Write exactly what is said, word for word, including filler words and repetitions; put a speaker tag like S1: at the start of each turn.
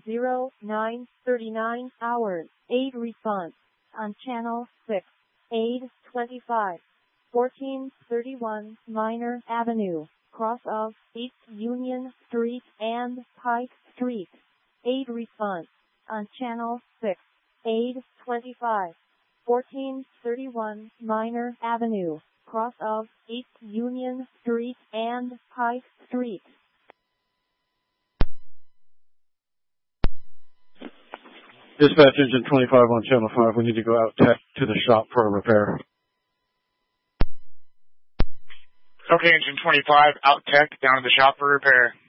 S1: zero nine thirty-nine hours. Aid response on channel six. Aid twenty-five. fourteen thirty-one Minor Avenue, cross of East Union Street and Pike Street. Aid response on channel six. Aid twenty-five. fourteen thirty-one Minor Avenue, cross of East Union Street and Pike Street.
S2: Dispatch engine twenty-five on channel five. We need to go out tech to the shop for a repair.
S3: Okay, engine twenty-five, out tech, down to the shop for repair.